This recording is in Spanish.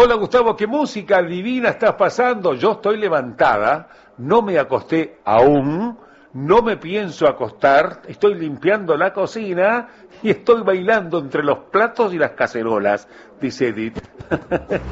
Hola Gustavo, qué música divina estás pasando. Yo estoy levantada, no me acosté aún, no me pienso acostar, estoy limpiando la cocina y estoy bailando entre los platos y las cacerolas, dice Edith.